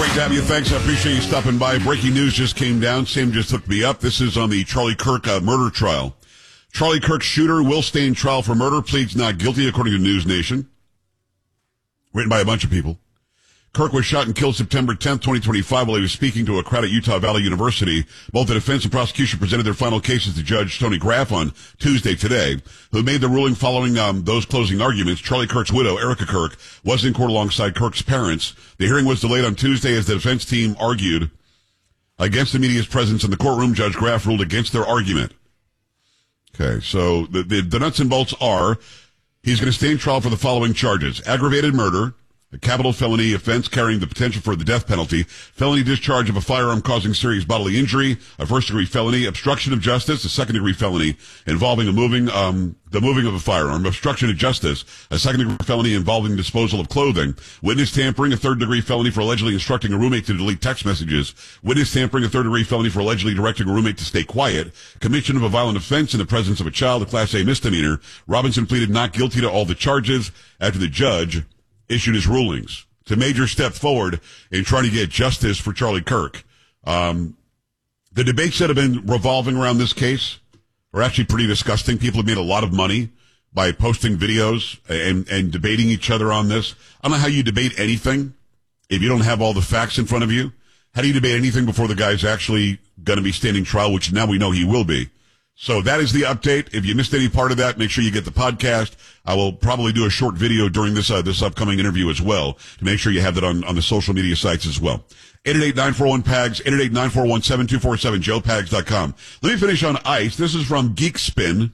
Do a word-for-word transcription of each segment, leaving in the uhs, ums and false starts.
Great to have you. Thanks. I appreciate you stopping by. Breaking news just came down. Sam just hooked me up. This is on the Charlie Kirk uh, murder trial. Charlie Kirk shooter will stand trial for murder, pleads not guilty, according to News Nation. Written by a bunch of people. Kirk was shot and killed September tenth, twenty twenty-five, while he was speaking to a crowd at Utah Valley University. Both the defense and prosecution presented their final cases to Judge Tony Graff on Tuesday today, who made the ruling following um, those closing arguments. Charlie Kirk's widow, Erica Kirk, was in court alongside Kirk's parents. The hearing was delayed on Tuesday as the defense team argued against the media's presence in the courtroom. Judge Graff ruled against their argument. Okay, so the, the, the nuts and bolts are he's going to stand trial for the following charges: aggravated murder, a capital felony offense carrying the potential for the death penalty, felony discharge of a firearm causing serious bodily injury, a first-degree felony, obstruction of justice, a second-degree felony involving a moving, um, the moving of a firearm, obstruction of justice, a second-degree felony involving disposal of clothing, witness tampering, a third-degree felony for allegedly instructing a roommate to delete text messages, witness tampering, a third-degree felony for allegedly directing a roommate to stay quiet, commission of a violent offense in the presence of a child, a Class A misdemeanor. Robinson pleaded not guilty to all the charges after the judge issued his rulings. It's a major step forward in trying to get justice for Charlie Kirk. Um, the debates that have been revolving around this case are actually pretty disgusting. People have made a lot of money by posting videos and, and debating each other on this. I don't know how you debate anything if you don't have all the facts in front of you. How do you debate anything before the guy's actually going to be standing trial, which now we know he will be? So that is the update. If you missed any part of that, make sure you get the podcast. I will probably do a short video during this uh, this upcoming interview as well to make sure you have that on, on the social media sites as well. eight eight eight, nine four one, P A G S, eight eight eight, nine four one, seven two four seven, joe pags dot com. Let me finish on ICE. This is from Geekspin.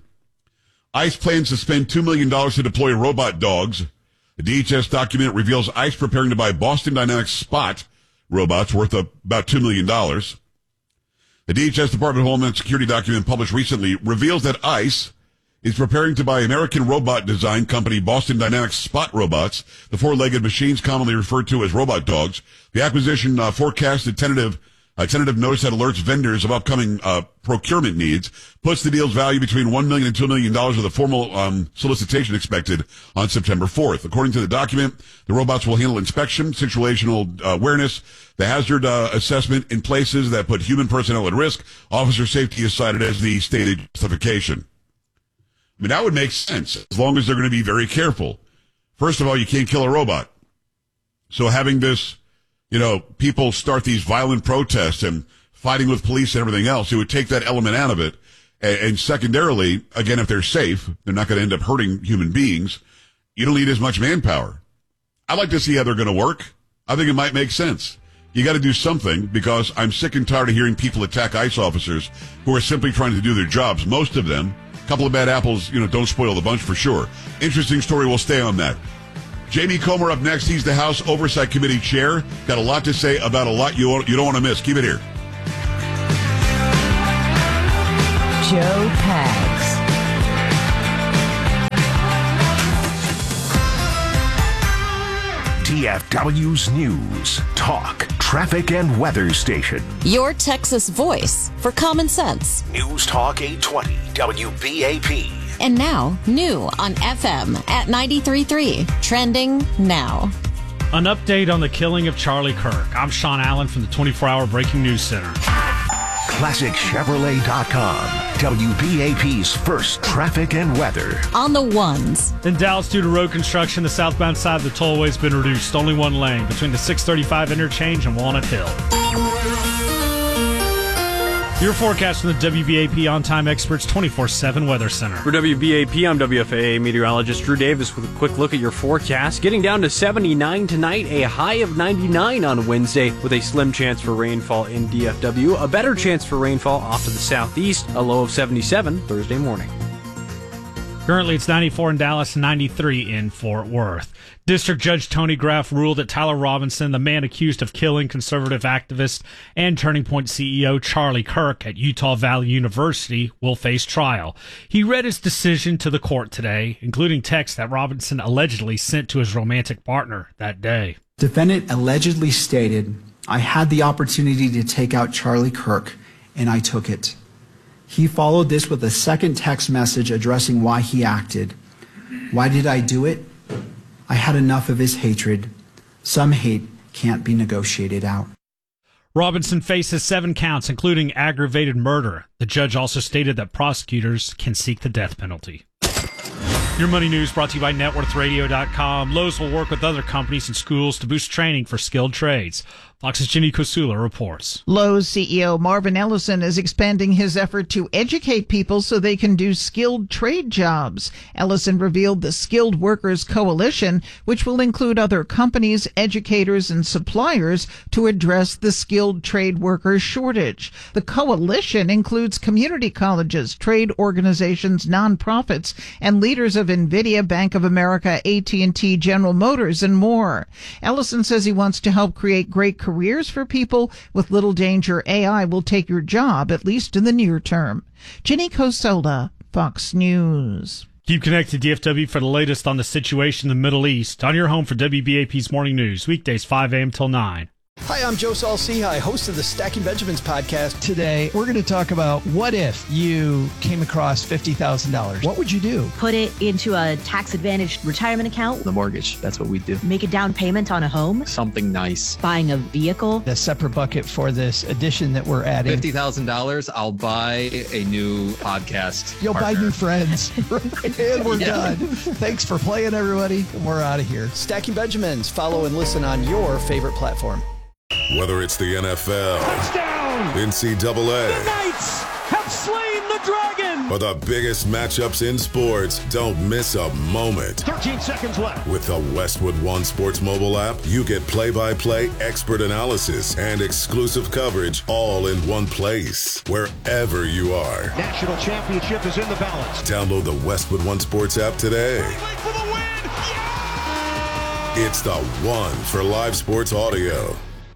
ICE plans to spend two million dollars to deploy robot dogs. The D H S document reveals ICE preparing to buy Boston Dynamics Spot robots worth about two million dollars. The D H S Department of Homeland Security document published recently reveals that ICE is preparing to buy American robot design company Boston Dynamics Spot robots, the four-legged machines commonly referred to as robot dogs. The acquisition uh, forecasted tentative a tentative notice that alerts vendors of upcoming uh, procurement needs, puts the deal's value between one million dollars and two million dollars with a formal um, solicitation expected on September fourth. According to the document, the robots will handle inspection, situational uh, awareness, the hazard uh, assessment in places that put human personnel at risk. Officer safety is cited as the stated justification. I mean, that would make sense as long as they're going to be very careful. First of all, you can't kill a robot. So having this, you know, people start these violent protests and fighting with police and everything else, it would take that element out of it. And, and secondarily, again, if they're safe, they're not going to end up hurting human beings. You don't need as much manpower. I'd like to see how they're going to work. I think it might make sense. You got to do something because I'm sick and tired of hearing people attack ICE officers who are simply trying to do their jobs. Most of them, a couple of bad apples, you know, don't spoil the bunch for sure. Interesting story. We'll stay on that. Jamie Comer up next. He's the House Oversight Committee chair. Got a lot to say about a lot you you don't want to miss. Keep it here. Joe Pags. T F W's News, Talk, Traffic, and Weather Station. Your Texas voice for common sense. News Talk eight twenty W B A P. And now, new on F M at ninety-three point three. Trending now. An update on the killing of Charlie Kirk. I'm Sean Allen from the twenty-four hour Breaking News Center. Classic Chevrolet dot com. W B A P's first traffic and weather. On the ones. In Dallas, due to road construction, the southbound side of the tollway has been reduced. Only one lane between the six thirty-five interchange and Walnut Hill. Your forecast from the W B A P On-Time Experts twenty-four seven Weather Center. For W B A P, I'm W F A A meteorologist Drew Davis with a quick look at your forecast. Getting down to seventy-nine tonight, a high of ninety-nine on Wednesday with a slim chance for rainfall in D F W. A better chance for rainfall off to the southeast, a low of seventy-seven Thursday morning. Currently, it's ninety-four in Dallas and ninety-three in Fort Worth. District Judge Tony Graff ruled that Tyler Robinson, the man accused of killing conservative activist and Turning Point C E O Charlie Kirk at Utah Valley University, will face trial. He read his decision to the court today, including texts that Robinson allegedly sent to his romantic partner that day. Defendant allegedly stated, "I had the opportunity to take out Charlie Kirk, and I took it." He followed this with a second text message addressing why he acted. "Why did I do it? I had enough of his hatred. Some hate can't be negotiated out. Robinson faces seven counts, including aggravated murder. The judge also stated that prosecutors can seek the death penalty. Your money news brought to you by net worth radio dot com. Lowe's will work with other companies and schools to boost training for skilled trades. Fox's Jenny Kosula reports. Lowe's C E O Marvin Ellison is expanding his effort to educate people so they can do skilled trade jobs. Ellison revealed the Skilled Workers Coalition, which will include other companies, educators, and suppliers to address the skilled trade workers shortage. The coalition includes community colleges, trade organizations, nonprofits, and leaders of NVIDIA, Bank of America, A T and T, General Motors, and more. Ellison says he wants to help create great careers for people. With little danger, A I will take your job, at least in the near term. Jenny Kosola, Fox News. Keep connected, D F W, for the latest on the situation in the Middle East. On your home for W B A P's Morning News, weekdays five a.m. till nine. Hi, I'm Joe Saul-Sehy, host of the Stacking Benjamins podcast. Today, we're going to talk about what if you came across fifty thousand dollars. What would you do? Put it into a tax-advantaged retirement account. The mortgage, that's what we do. Make a down payment on a home. Something nice. Buying a vehicle. A separate bucket for this addition that we're adding. fifty thousand dollars, I'll buy a new podcast You'll partner. buy new friends. And we're yeah. done. Thanks for playing, everybody. We're out of here. Stacking Benjamins. Follow and listen on your favorite platform. Whether it's the N F L, touchdown, N C double A, the Knights have slain the dragon, or the biggest matchups in sports, don't miss a moment. thirteen seconds left. With the Westwood One Sports mobile app, you get play-by-play, expert analysis, and exclusive coverage all in one place, wherever you are. National championship is in the balance. Download the Westwood One Sports app today. For the win. Yeah! It's the one for live sports audio.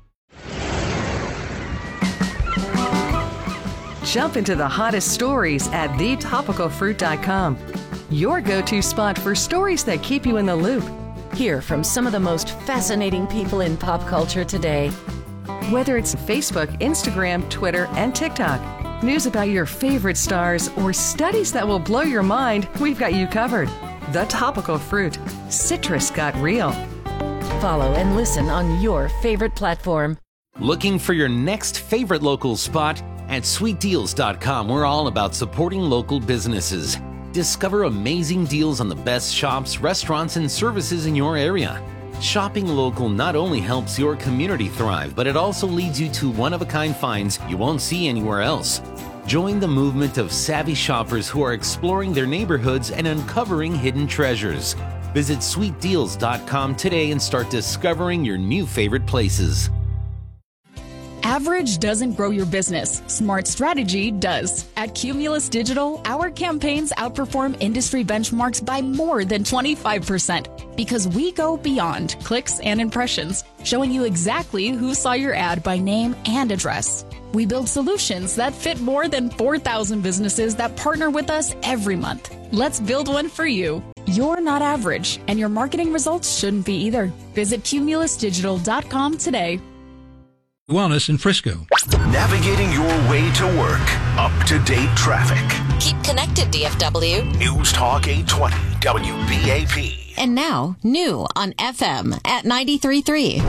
Jump into the hottest stories at the topical fruit dot com. Your go-to spot for stories that keep you in the loop. Hear from some of the most fascinating people in pop culture today. Whether it's Facebook, Instagram, Twitter, and TikTok, news about your favorite stars, or studies that will blow your mind, we've got you covered. The Topical Fruit. Citrus got real. Follow and listen on your favorite platform. Looking for your next favorite local spot? At sweet deals dot com, we're all about supporting local businesses. Discover amazing deals on the best shops, restaurants, and services in your area. Shopping local not only helps your community thrive, but it also leads you to one-of-a-kind finds you won't see anywhere else. Join the movement of savvy shoppers who are exploring their neighborhoods and uncovering hidden treasures. Visit sweet deals dot com today and start discovering your new favorite places. Average doesn't grow your business. Smart strategy does. At Cumulus Digital, our campaigns outperform industry benchmarks by more than twenty-five percent because we go beyond clicks and impressions, showing you exactly who saw your ad by name and address. We build solutions that fit more than four thousand businesses that partner with us every month. Let's build one for you. You're not average, and your marketing results shouldn't be either. Visit cumulus digital dot com today. Wellness in Frisco. Navigating your way to work. Up-to-date traffic. Keep connected, D F W. News Talk eight twenty W B A P. And now, new on F M at ninety-three point three.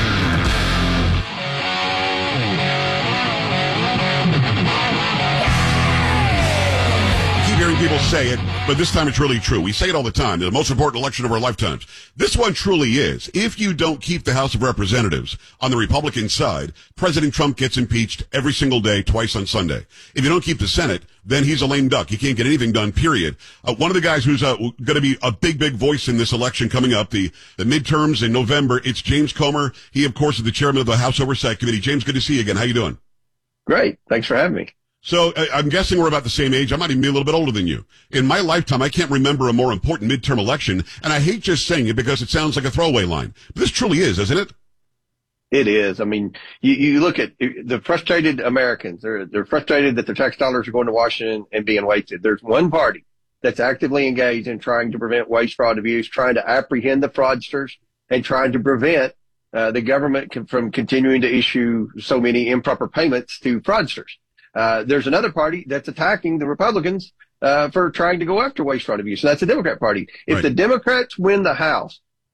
Hearing people say it, but this time it's really true. We say it all the time. The most important election of our lifetimes. This one truly is. If you don't keep the House of Representatives on the Republican side, President Trump gets impeached every single day, twice on Sunday. If you don't keep the Senate, then he's a lame duck. He can't get anything done, period. Uh, one of the guys who's uh, going to be a big, big voice in this election coming up, the, the midterms in November, it's James Comer. He, of course, is the chairman of the House Oversight Committee. James, good to see you again. How you doing? Great. Thanks for having me. So uh, I'm guessing we're about the same age. I might even be a little bit older than you. In my lifetime, I can't remember a more important midterm election, and I hate just saying it because it sounds like a throwaway line. But this truly is, isn't it? It is. I mean, you, you look at the frustrated Americans. They're, they're frustrated that their tax dollars are going to Washington and being wasted. There's one party that's actively engaged in trying to prevent waste, fraud, abuse, trying to apprehend the fraudsters, and trying to prevent uh, the government com- from continuing to issue so many improper payments to fraudsters. Uh, there's another party that's attacking the Republicans uh, for trying to go after waste, fraud, abuse. So that's the Democrat Party. If right. the Democrats win the House,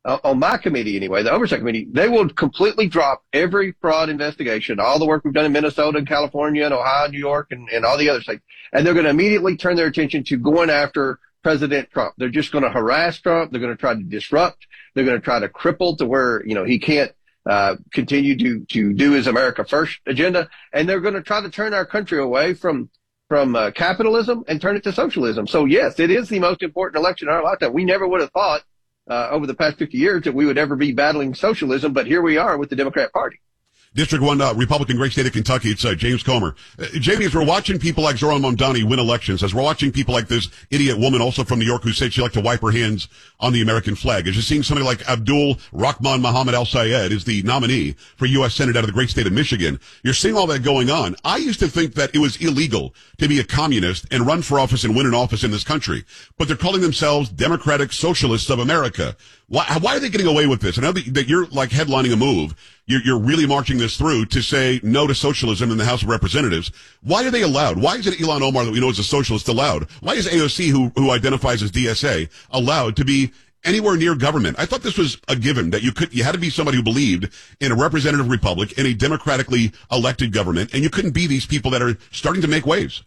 uh, on my committee anyway, the oversight committee, they will completely drop every fraud investigation, all the work we've done in Minnesota and California and Ohio, New York, and, and all the other states. And they're going to immediately turn their attention to going after President Trump. They're just going to harass Trump. They're going to try to disrupt. They're going to try to cripple to where, you know, he can't uh continue to to do his America First agenda. And they're going to try to turn our country away from from uh, capitalism and turn it to socialism. So, yes, it is the most important election in our lifetime. We never would have thought uh, over the past fifty years that we would ever be battling socialism, but here we are with the Democrat Party. District one, uh, Republican, great state of Kentucky. It's uh, James Comer. Uh, Jamie, as we're watching people like Zoran Mamdani win elections, as we're watching people like this idiot woman also from New York who said she liked to wipe her hands on the American flag, as you're seeing somebody like Abdul Rahman Muhammad al-Sayed is the nominee for U S Senate out of the great state of Michigan. You're seeing all that going on. I used to think that it was illegal to be a communist and run for office and win an office in this country, but they're calling themselves Democratic Socialists of America. Why, why are they getting away with this? I know that, that you're like headlining a move. You're, you're really marching this through to say no to socialism in the House of Representatives. Why are they allowed? Why is it Ilhan Omar that we know is a socialist allowed? Why is A O C, who, who identifies as D S A, allowed to be anywhere near government? I thought this was a given, that you could, you had to be somebody who believed in a representative republic, in a democratically elected government, and you couldn't be these people that are starting to make waves.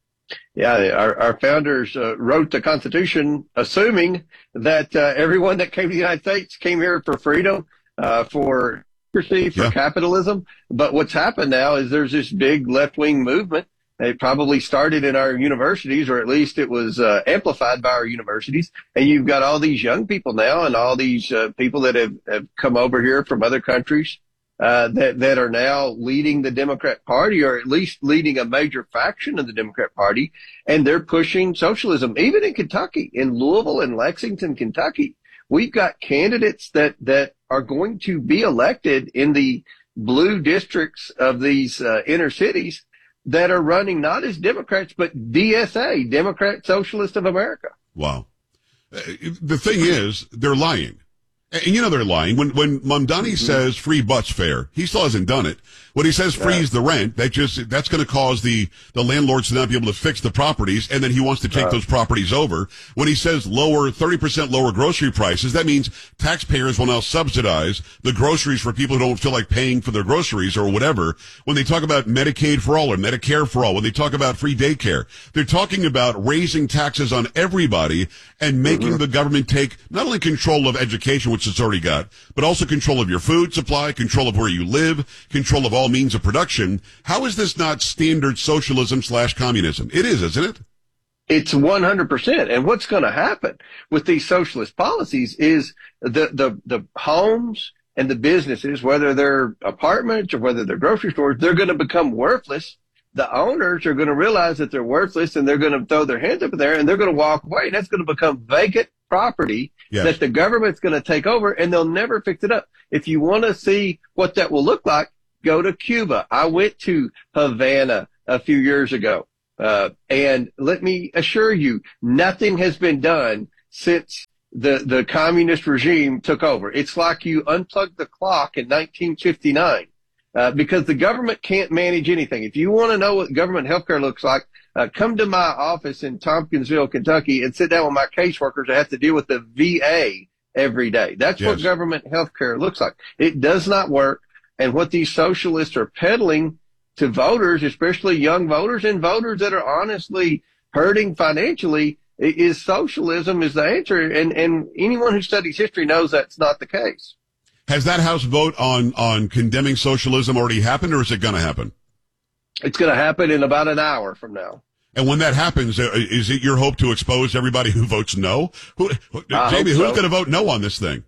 Yeah, our, our founders uh, wrote the Constitution assuming that uh, everyone that came to the United States came here for freedom, uh, for democracy, for yeah. capitalism. But what's happened now is there's this big left-wing movement. It probably started in our universities, or at least it was uh, amplified by our universities. And you've got all these young people now and all these uh, people that have, have come over here from other countries Uh, that, that are now leading the Democrat Party, or at least leading a major faction of the Democrat Party, and they're pushing socialism. Even in Kentucky, in Louisville and Lexington, Kentucky, we've got candidates that, that are going to be elected in the blue districts of these uh, inner cities that are running not as Democrats, but D S A, Democrat Socialist of America. Wow. Uh, the thing is, they're lying. And you know they're lying. When when Mamdani mm-hmm. says free bus fare, he still hasn't done it. When he says freeze the rent, that just that's going to cause the the landlords to not be able to fix the properties, and then he wants to take uh, those properties over. When he says lower thirty percent lower grocery prices, that means taxpayers will now subsidize the groceries for people who don't feel like paying for their groceries or whatever. When they talk about Medicaid for all or Medicare for all, when they talk about free daycare, they're talking about raising taxes on everybody and making mm-hmm. the government take not only control of education, which it's already got, but also control of your food supply, control of where you live, control of all means of production. How is this not standard socialism slash communism? It is, isn't it? It's one hundred percent. And what's going to happen with these socialist policies is the, the, the homes and the businesses, whether they're apartments or whether they're grocery stores, they're going to become worthless. The owners are going to realize that they're worthless, and they're going to throw their hands up in there, and they're going to walk away. And that's going to become vacant property yes. that the government's going to take over, and they'll never fix it up. If you want to see what that will look like, go to Cuba. I went to Havana a few years ago, uh, and let me assure you, nothing has been done since the, the communist regime took over. It's like you unplugged the clock in nineteen fifty-nine. Uh, because the government can't manage anything. If you want to know what government healthcare looks like, uh, come to my office in Tompkinsville, Kentucky, and sit down with my caseworkers that have to deal with the V A every day. That's yes. what government healthcare looks like. It does not work. And what these socialists are peddling to voters, especially young voters and voters that are honestly hurting financially, is socialism is the answer. And, and anyone who studies history knows that's not the case. Has that House vote on, on condemning socialism already happened, or is it going to happen? It's going to happen in about an hour from now. And when that happens, is it your hope to expose everybody who votes no? Who, Jamie, so. who's going to vote no on this thing?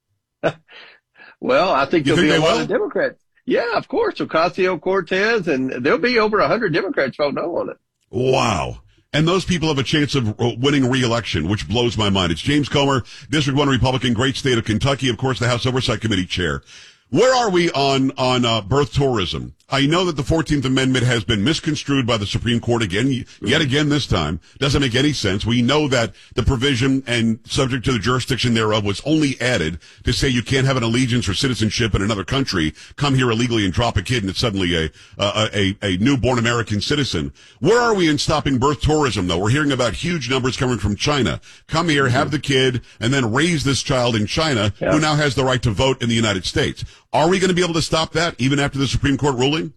Well, I think you there'll think be a will? lot of Democrats. Yeah, of course. Ocasio-Cortez, and there'll be over one hundred Democrats vote no on it. Wow. And those people have a chance of winning re-election, which blows my mind. It's James Comer, District one Republican, great state of Kentucky, of course, the House Oversight Committee chair. Where are we on, on, uh, birth tourism? I know that the fourteenth Amendment has been misconstrued by the Supreme Court again, yet again this time. Doesn't make any sense. We know that the provision and subject to the jurisdiction thereof was only added to say you can't have an allegiance or citizenship in another country, come here illegally and drop a kid and it's suddenly a, a, a, a newborn American citizen. Where are we in stopping birth tourism, though? We're hearing about huge numbers coming from China. Come here, have the kid, and then raise this child in China, yeah. who now has the right to vote in the United States. Are we going to be able to stop that, even after the Supreme Court ruling?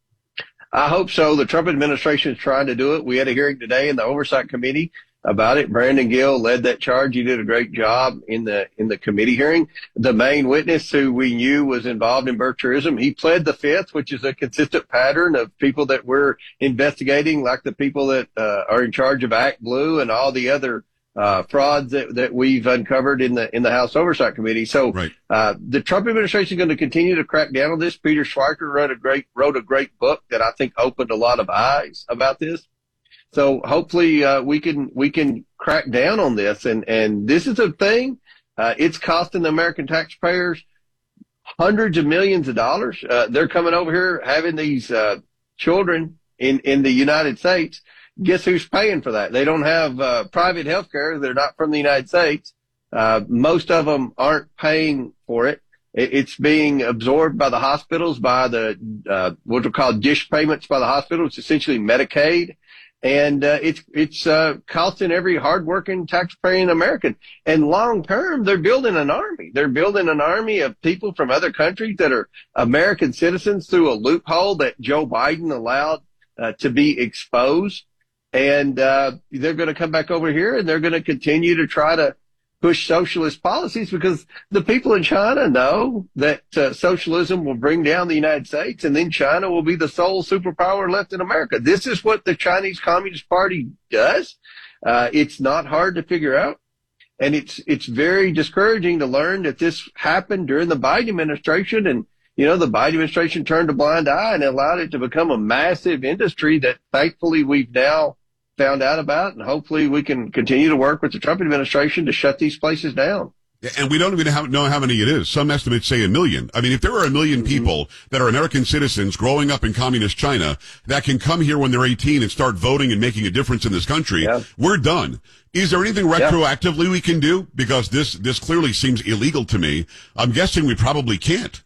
I hope so. The Trump administration is trying to do it. We had a hearing today in the Oversight Committee about it. Brandon Gill led that charge. He did a great job in the in the committee hearing. The main witness, who we knew was involved in birth tourism, he pled the fifth, which is a consistent pattern of people that we're investigating, like the people that uh, are in charge of Act Blue and all the other uh frauds that, that we've uncovered in the in the House Oversight Committee. So right. uh the Trump administration is going to continue to crack down on this. Peter Schweiker wrote a great wrote a great book that I think opened a lot of eyes about this. So hopefully uh we can we can crack down on this, and and this is a thing. Uh it's costing the American taxpayers hundreds of millions of dollars. Uh they're coming over here having these uh children in in the United States. Guess who's paying for that? They don't have uh, private health care. They're not from the United States. Uh, most of them aren't paying for it. it. It's being absorbed by the hospitals, by the uh, what are called dish payments by the hospital. It's essentially Medicaid. And uh, it's it's uh, costing every hardworking taxpaying American. And long term, they're building an army. They're building an army of people from other countries that are American citizens through a loophole that Joe Biden allowed uh, to be exposed. And uh they're going to come back over here, and they're going to continue to try to push socialist policies, because the people in China know that uh, socialism will bring down the United States, and then China will be the sole superpower left in America. This is what the Chinese Communist Party does. Uh It's not hard to figure out. And it's it's very discouraging to learn that this happened during the Biden administration. And you know, the Biden administration turned a blind eye and allowed it to become a massive industry that thankfully we've now found out about, and hopefully we can continue to work with the Trump administration to shut these places down. And we don't even know how many it is. Some estimates say a million. I mean, if there are a million people that are American citizens growing up in communist China that can come here when they're eighteen and start voting and making a difference in this country, yeah. we're done. Is there anything retroactively yeah. we can do? Because this, this clearly seems illegal to me. I'm guessing we probably can't.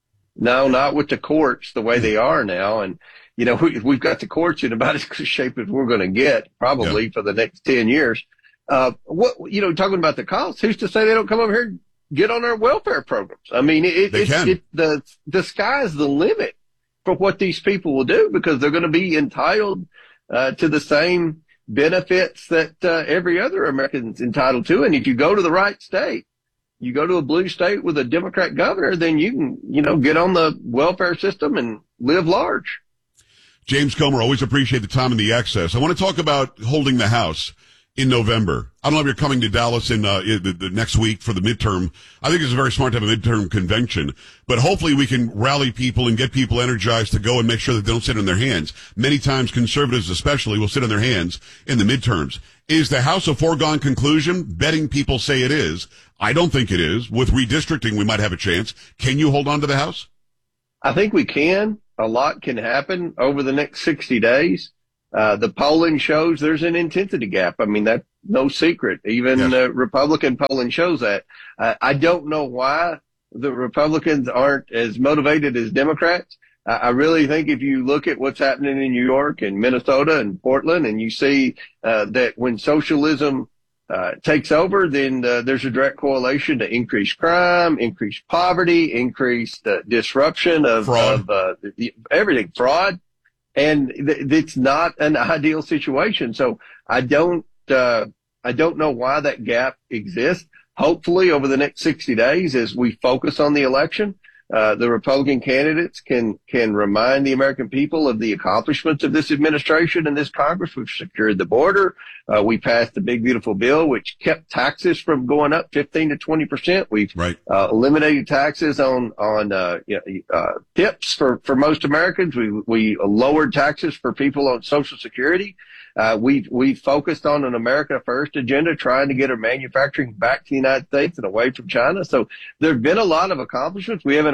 No, not with the courts the way they are now. And, you know, we, we've got the courts in about as good shape as we're going to get probably yeah. for the next ten years. Uh, what, you know, talking about the costs, who's to say they don't come over here and get on our welfare programs? I mean, it, they it's, can. it, the, the sky's the limit for what these people will do, because they're going to be entitled, uh, to the same benefits that, uh, every other American's entitled to. And if you go to the right state, you go to a blue state with a Democrat governor, then you can, you know, get on the welfare system and live large. James Comer, always appreciate the time and the access. I want to talk about holding the House in November. I don't know if you're coming to Dallas in, uh, in the, the next week for the midterm. I think it's very smart to have a midterm convention, but hopefully we can rally people and get people energized to go and make sure that they don't sit on their hands. Many times conservatives especially will sit on their hands in the midterms. Is the House a foregone conclusion? Betting people say it is. I don't think it is. With redistricting, we might have a chance. Can you hold on to the House? I think we can. A lot can happen over the next sixty days. Uh, the polling shows there's an intensity gap. I mean, that's no secret. Even yes. uh, Republican polling shows that. Uh, I don't know why the Republicans aren't as motivated as Democrats. Uh, I really think if you look at what's happening in New York and Minnesota and Portland, and you see uh, that when socialism uh, takes over, then uh, there's a direct correlation to increased crime, increased poverty, increased uh, disruption of, of uh, everything, fraud. And th- it's not an ideal situation. So I don't, uh, I don't know why that gap exists. Hopefully over the next sixty days, as we focus on the election, uh, the Republican candidates can, can remind the American people of the accomplishments of this administration and this Congress. We've secured the border. Uh, we passed the big, beautiful bill, which kept taxes from going up fifteen to twenty percent. We've, right. uh, eliminated taxes on, on, uh, you know, uh, tips for, for most Americans. We, we lowered taxes for people on Social Security. Uh, we, we focused on an America First agenda, trying to get our manufacturing back to the United States and away from China. So there have been a lot of accomplishments. We have an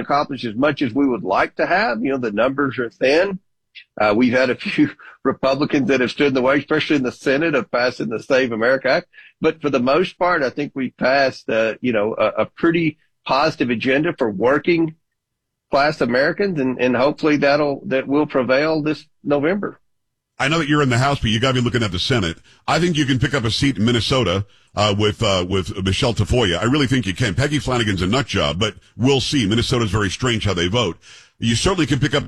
haven't accomplished as much as we would like to have. You know, the numbers are thin. Uh, we've had a few Republicans that have stood in the way, especially in the Senate, of passing the Save America Act. But for the most part, I think we've passed, uh, you know, a, a pretty positive agenda for working class Americans, and, and hopefully that'll, that will prevail this November. I know that you're in the House, but you got to be looking at the Senate. I think you can pick up a seat in Minnesota uh, with uh, with Michelle Tafoya. I really think you can. Peggy Flanagan's a nut job, but we'll see. Minnesota's very strange how they vote. You certainly can pick up.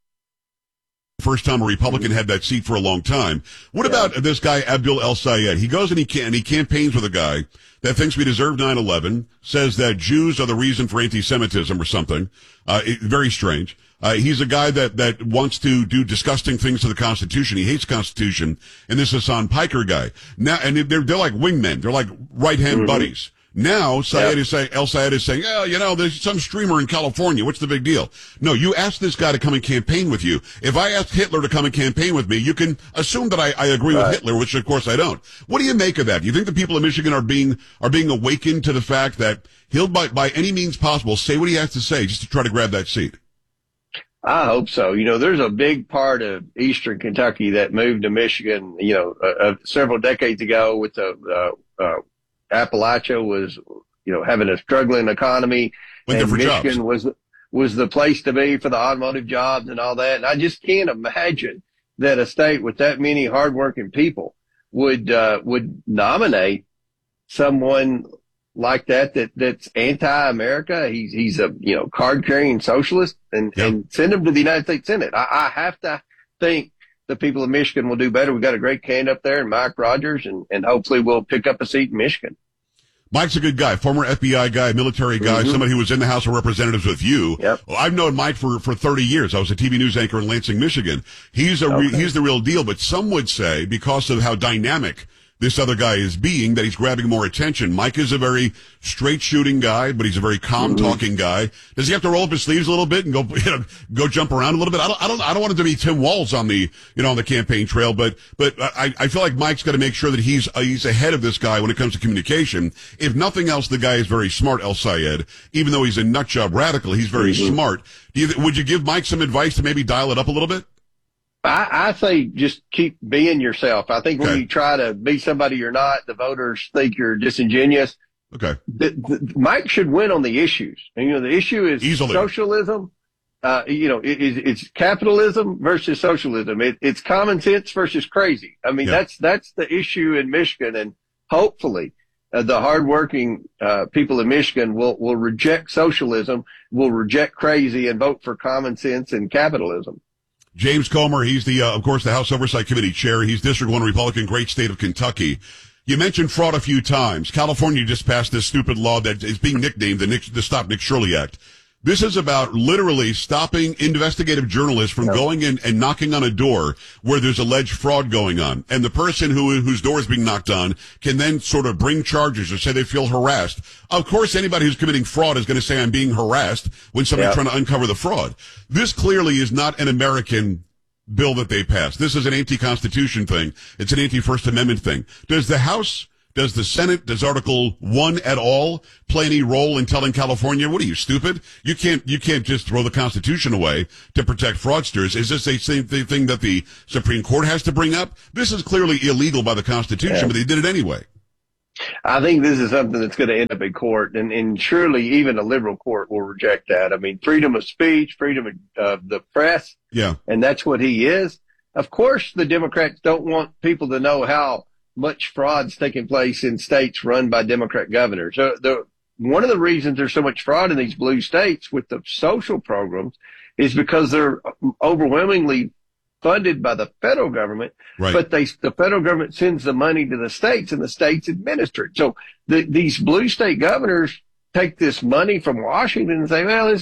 First time a Republican had that seat for a long time. What yeah. about this guy Abdul El-Sayed? He goes and he can he campaigns with a guy that thinks we deserve nine eleven, says that Jews are the reason for anti-Semitism or something. Uh, it, very strange. Uh, he's a guy that, that wants to do disgusting things to the Constitution. He hates the Constitution. And this Hassan Piker guy. Now, and they're, they're like wingmen. They're like right-hand mm-hmm. buddies. Now, Syed yeah. is saying, El-Sayed is saying, oh, you know, there's some streamer in California. What's the big deal? No, you asked this guy to come and campaign with you. If I asked Hitler to come and campaign with me, you can assume that I, I agree right. with Hitler, which of course I don't. What do you make of that? Do you think the people of Michigan are being, are being awakened to the fact that he'll, by, by any means possible, say what he has to say just to try to grab that seat? I hope so. You know, there's a big part of Eastern Kentucky that moved to Michigan, you know, uh, uh, several decades ago with the, uh, uh, Appalachia was, you know, having a struggling economy, Went and Michigan jobs. was was the place to be for the automotive jobs and all that. And I just can't imagine that a state with that many hardworking people would uh, would nominate someone like that that that's anti-America. He's he's a you know card carrying socialist, and yep. and send him to the United States Senate. I, I have to think the people of Michigan will do better. We've got a great candidate up there in Mike Rogers, and, and hopefully we'll pick up a seat in Michigan. Mike's a good guy, former F B I guy, military guy, mm-hmm. somebody who was in the House of Representatives with you. Yep. Well, I've known Mike for, for thirty years. I was a T V news anchor in Lansing, Michigan. He's a re, okay. he's the real deal, but some would say because of how dynamic this other guy is being that he's grabbing more attention. Mike is a very straight shooting guy, but he's a very calm mm-hmm. talking guy. Does he have to roll up his sleeves a little bit and go, you know, go jump around a little bit? I don't, I don't, I don't want him to be Tim Walz on the, you know, on the campaign trail, but, but I, I feel like Mike's got to make sure that he's, uh, he's ahead of this guy when it comes to communication. If nothing else, the guy is very smart, El-Sayed. Even though he's a nutjob radical, he's very mm-hmm. smart. Do you, would you give Mike some advice to maybe dial it up a little bit? I, I say just keep being yourself. I think when okay. you try to be somebody you're not, the voters think you're disingenuous. Okay. The, the, Mike should win on the issues. And, you know, the issue is Easily. socialism. Uh, you know, it, it, it's capitalism versus socialism. It, it's common sense versus crazy. I mean, yeah. that's, that's the issue in Michigan. And hopefully uh, the hardworking, uh, people in Michigan will, will reject socialism, will reject crazy, and vote for common sense and capitalism. James Comer, he's the, uh, of course, the House Oversight Committee chair. He's District one Republican, great state of Kentucky. You mentioned fraud a few times. California just passed this stupid law that is being nicknamed the, Nick, the Stop Nick Shirley Act. This is about literally stopping investigative journalists from yep. going in and knocking on a door where there's alleged fraud going on. And the person who, whose door is being knocked on can then sort of bring charges or say they feel harassed. Of course, anybody who's committing fraud is going to say I'm being harassed when somebody's yep. trying to uncover the fraud. This clearly is not an American bill that they passed. This is an anti-Constitution thing. It's an anti-First Amendment thing. Does the House, does the Senate, does Article one at all play any role in telling California, what are you, stupid? You can't, you can't just throw the Constitution away to protect fraudsters. Is this a same thing that the Supreme Court has to bring up? This is clearly illegal by the Constitution, yeah. but they did it anyway. I think this is something that's going to end up in court, and, and surely even a liberal court will reject that. I mean, freedom of speech, freedom of uh, the press, yeah, and that's what he is. Of course, the Democrats don't want people to know how much fraud's taking place in states run by Democrat governors. So the, one of the reasons there's so much fraud in these blue states with the social programs is because they're overwhelmingly funded by the federal government, right. but they, the federal government sends the money to the states and the states administer it. So the, these blue state governors take this money from Washington and say, well, this